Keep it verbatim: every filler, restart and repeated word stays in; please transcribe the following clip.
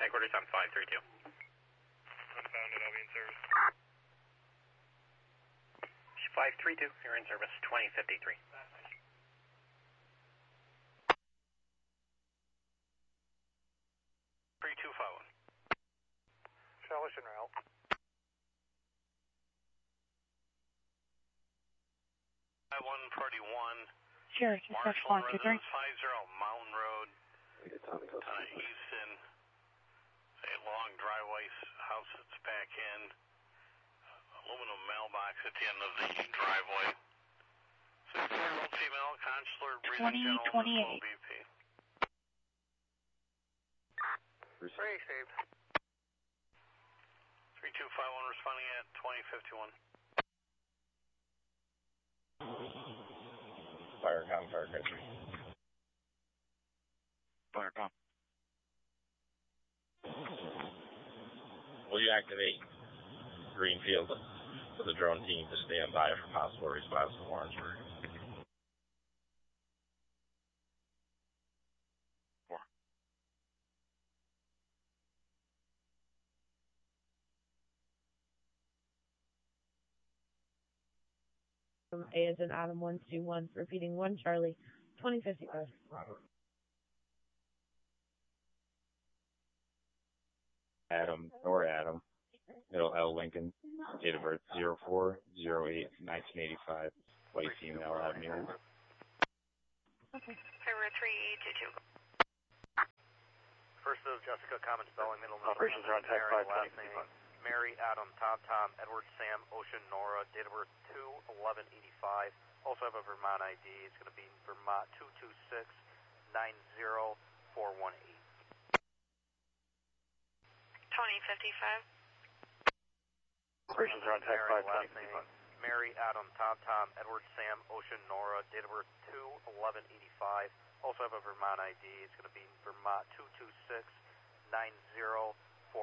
Headquarters on five three two. Unfounded, I'll be in service. five three two, you're in service, twenty fifty-three. three two five one. Charlotte en route. five one forty-one. Sure, just have Marshall one, two, three. Residence five zero, Mountain Road. Tommy goes. Uh, Houston. A long driveway house that's back in. Aluminum mailbox at the end of the driveway. six-year-old female, consular, breathing general, twenty twenty-eight. B P. Three, Steve. three two five one responding at twenty fifty-one. Firecom, Firecom. Firecom. Will you activate Greenfield for the drone team to stand by for possible response to Warrensburg? Four. A is in Adam one two one, repeating one Charlie, twenty fifty-five. Adam, or Adam, middle L Lincoln, date of birth zero four zero eight nineteen eighty-five, white female, Avenue. February three two two. First of Jessica, comment spelling, middle name. Operations are on type Mary, five, last twenty, name, Mary, Adam, Tom, Tom, Edward, Sam, Ocean, Nora, date of birth two eleven eighty-five. Also have a Vermont I D. It's going to be Vermont two two six nine zero four one eight. twenty fifty-five. Operations are on type Mary, five, last twenty, name, Mary, Adam, Tom, Tom, Edward, Sam, Ocean, Nora, date of birth two eleven eighty-five. Also have a Vermont I D. It's going to be Vermont two two six nine zero